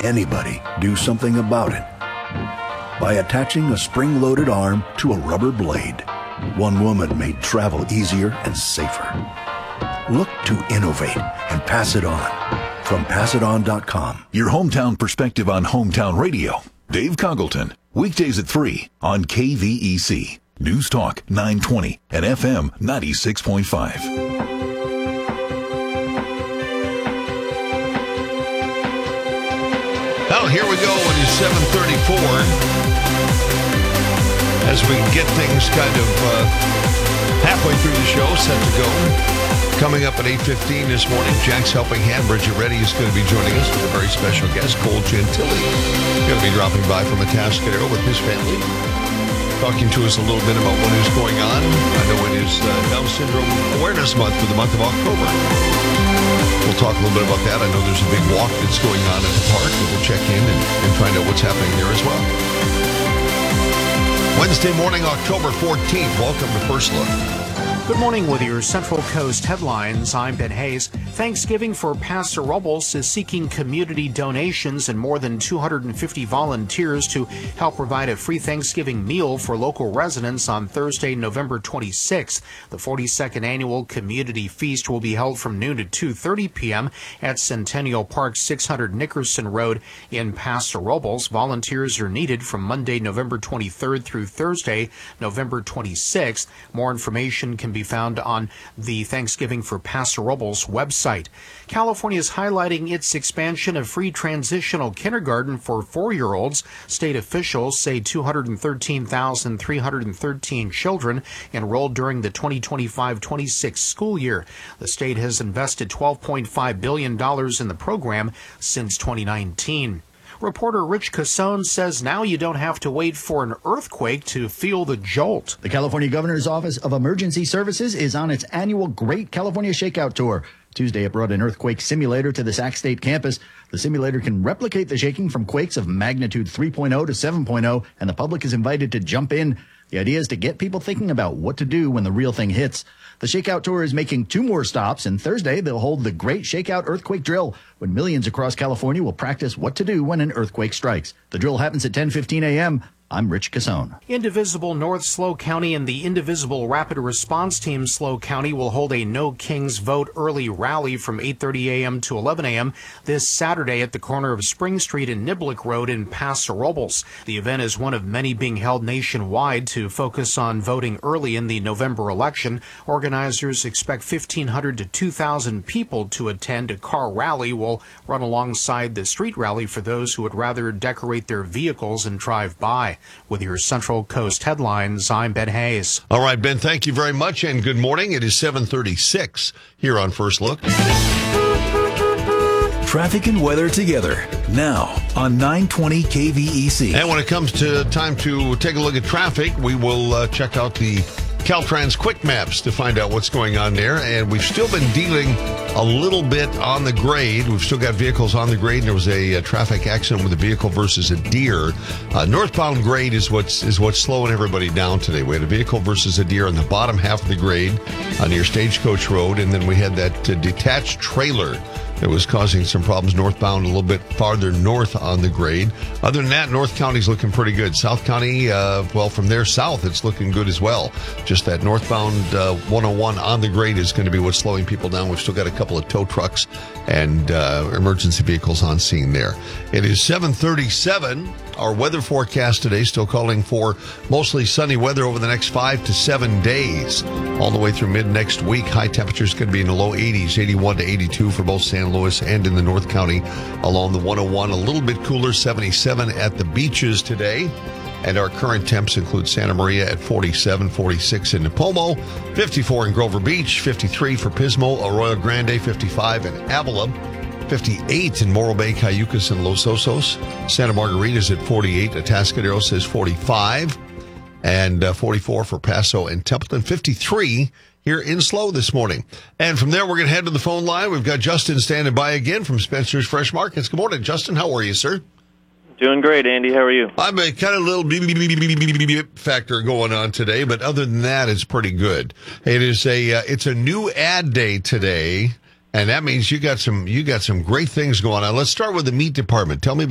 anybody do something about it? By attaching a spring-loaded arm to a rubber blade, one woman made travel easier and safer. Look to innovate and pass it on. From PassItOn.com. Your hometown perspective on hometown radio. Dave Congleton. Weekdays at 3 on KVEC. News Talk 920 and FM 96.5. Well, here we go. It is 7:34. As we get things kind of halfway through the show, set to go. Coming up at 8:15 this morning, Jack's Helping Hand, Bridget Reddy, is going to be joining us with a very special guest, Cole Gentili. He's going to be dropping by from Atascadero with his family, talking to us a little bit about what is going on. I know it is Down Syndrome Awareness Month for the month of October. We'll talk a little bit about that. I know there's a big walk that's going on at the park, and we'll check in and find out what's happening there as well. Wednesday morning, October 14th. Welcome to First Look. Good morning with your Central Coast headlines. I'm Ben Hayes. Thanksgiving for Paso Robles is seeking community donations and more than 250 volunteers to help provide a free Thanksgiving meal for local residents on Thursday, November 26th. The 42nd annual community feast will be held from noon to 2:30 p.m. at Centennial Park, 600 Nickerson Road in Paso Robles. Volunteers are needed from Monday, November 23rd through Thursday, November 26th. More information can be found on the Thanksgiving for Paso Robles website. California is highlighting its expansion of free transitional kindergarten for 4-year-olds. State officials say 213,313 children enrolled during the 2025-26 school year. The state has invested $12.5 billion in the program since 2019. Reporter Rich Casone says now you don't have to wait for an earthquake to feel the jolt. The California Governor's Office of Emergency Services is on its annual Great California Shakeout Tour. Tuesday, it brought an earthquake simulator to the Sac State campus. The simulator can replicate the shaking from quakes of magnitude 3.0 to 7.0, and the public is invited to jump in. The idea is to get people thinking about what to do when the real thing hits. The Shakeout Tour is making 2 more stops, and Thursday they'll hold the Great Shakeout Earthquake Drill, when millions across California will practice what to do when an earthquake strikes. The drill happens at 10:15 a.m. I'm Rich Casone. Indivisible North SLO County and the Indivisible Rapid Response Team SLO County will hold a No Kings Vote early rally from 8:30 a.m. to 11 a.m. this Saturday at the corner of Spring Street and Niblick Road in Paso Robles. The event is one of many being held nationwide to focus on voting early in the November election. Organizers expect 1,500 to 2,000 people to attend. A car rally will run alongside the street rally for those who would rather decorate their vehicles and drive by. With your Central Coast headlines, I'm Ben Hayes. All right, Ben, thank you very much, and good morning. It is 7:36 here on First Look. Traffic and weather together now on 920 KVEC. And when it comes to time to take a look at traffic, we will check out the Caltrans Quick Maps to find out what's going on there. And we've still been dealing a little bit on the grade. We've still got vehicles on the grade. And there was a traffic accident with a vehicle versus a deer. Northbound grade is what's slowing everybody down today. We had a vehicle versus a deer on the bottom half of the grade near Stagecoach Road. And then we had that detached trailer that was causing some problems northbound a little bit farther north on the grade. Other than that, North County's looking pretty good. South County, from there south, it's looking good as well. Just that northbound 101 on the grade is going to be what's slowing people down. We've still got a couple of tow trucks and emergency vehicles on scene there. It is 7:37. Our weather forecast today still calling for mostly sunny weather over the next 5 to 7 days. All the way through mid next week. High temperatures going to be in the low 80s, 81 to 82 for both San Luis and in the North County along the 101. A little bit cooler, 77 at the beaches today. And our current temps include Santa Maria at 47, 46 in Nipomo, 54 in Grover Beach, 53 for Pismo, Arroyo Grande, 55 in Avila, 58 in Morro Bay, Cayucas, and Los Osos. Santa Margarita's at 48. Atascadero says 45. And 44 for Paso and Templeton. 53 here in SLO this morning. And from there, we're going to head to the phone line. We've got Justin standing by again from Spencer's Fresh Markets. Good morning, Justin. How are you, sir? Doing great, Andy. How are you? I'm a kind of little beep factor going on today, but other than that, it's pretty good. It is it's a new ad day today. And that means you got some great things going on. Let's start with the meat department. Tell me